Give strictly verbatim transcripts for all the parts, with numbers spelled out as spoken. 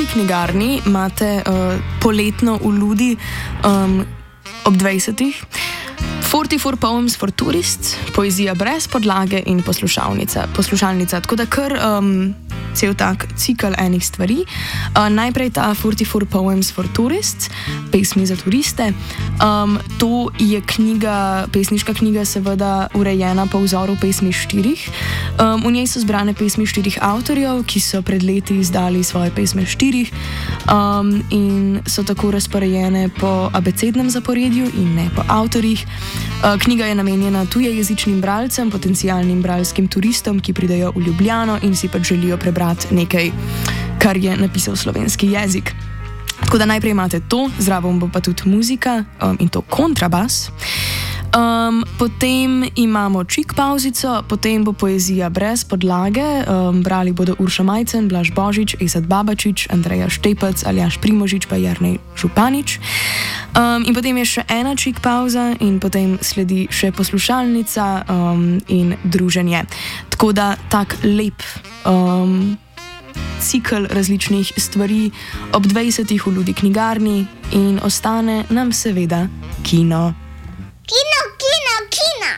knjigarni imate uh, poletno v Ludi um, ob dvajsetih. štirideset štiri Poems for Tourists, poezija brez podlage in poslušalnica. poslušalnica. Tako da kar um, cel tak cikl enih stvari. Uh, najprej ta štirideset štiri Poems for Tourists, pesmi za turiste. Um, to je knjiga, pesniška knjiga, seveda urejena po vzoru pesmi štirih. Um, v njej so zbrane pesmi štirih avtorjev, ki so pred leti izdali svoje pesme štirih um, in so tako razporejene po abecednem zaporedju in ne po avtorjih. Uh, knjiga je namenjena tujejezičnim bralcem, potencialnim bralskim turistom, ki pridejo v Ljubljano in si pač želijo prebrati nekaj, kar je napisal slovenski jezik. Tako da najprej imate to, zraven bo pa tudi muzika um, in to kontrabas. Um, potem imamo čik pauzico, potem bo poezija brez podlage. Um, brali bodo Urša Majcen, Blaž Božič, Esad Babačič, Andreja Štepec, Aljaž Primožič pa Jernej Županič. Um, in potem je še ena čik pauza in potem sledi še poslušalnica um, in druženje. Tako da tak lep um, cikl različnih stvari ob dvajsetih v Ludi knjigarni in ostane nam seveda kino. Kino, kino, kino!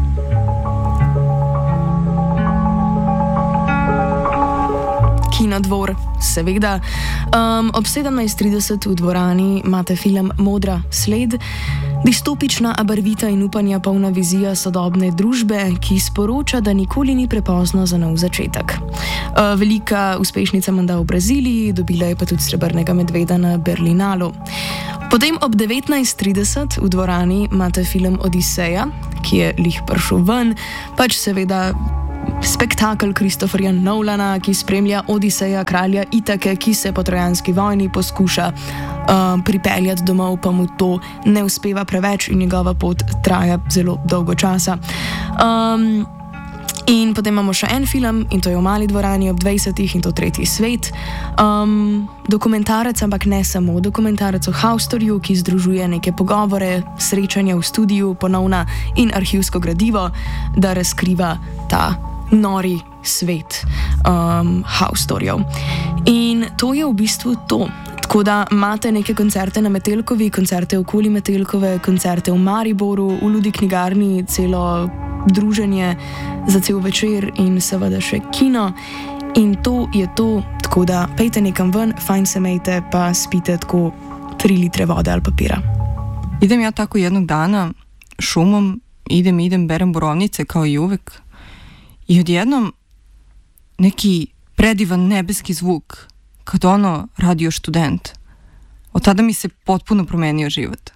Kinodvor, seveda. Um, ob sedemnajst trideset v dvorani imate film Modra sled, distopična, a barvita in upanja polna vizija sodobne družbe, ki sporoča, da nikoli ni prepozno za nov začetek. Uh, velika uspešnica menda v Braziliji, dobila je pa tudi srebrnega medveda na Berlinalu. Potem ob devetnajst trideset v dvorani imate film Odiseja, ki je lih prišel ven, pač seveda spektakel Christopherja Nolana, ki spremlja Odiseja, kralja Itake, ki se po trojanski vojni poskuša uh, pripeljati domov, pa mu to ne uspeva preveč in njegova pot traja zelo dolgo časa. Um, In potem imamo še en film, in to je v Mali dvorani ob dvajsetih, in to Tretji svet. Um, dokumentarec, ampak ne samo dokumentarec o Haustorju, ki združuje neke pogovore, srečanja v studiu, ponovna in arhivsko gradivo, da razkriva ta nori svet um, Haustorjev. In to je v bistvu to. Tako da imate neke koncerte na Metelkovi, koncerte okoli Metelkove, koncerte v Mariboru, v Ludi knjigarni, celo druženje za cel večer in seveda še kino. In to je to, tako da pejte nekam ven, fajn se mejte, pa spite tako tri litre vode ali papira. Idem ja tako jednog dana šumom, idem, idem, berem borovnice kao i uvek i odjednom neki predivan nebeski zvuk, kad ono radio Študent. Od tada mi se potpuno promenio život.